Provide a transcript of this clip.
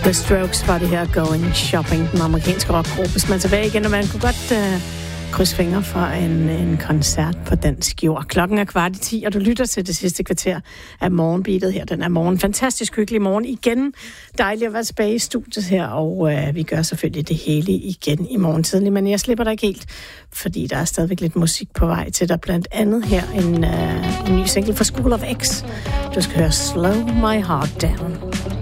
The Strokes var det her Going Shopping, den amerikanske rockgruppe. Man tilbage igen, og man kunne godt krydse fingre for en koncert på dansk jord. Klokken er 9:15, og du lytter til det sidste kvarter af morgenbeatet her. Den er morgen. Fantastisk hyggelig morgen igen. Dejligt at være tilbage i studiet her, og vi gør selvfølgelig det hele igen i morgen tidlig. Men jeg slipper dig ikke helt, fordi der er stadigvæk lidt musik på vej til dig. Blandt andet her en ny single fra School of X. Du skal høre Slow My Heart Down.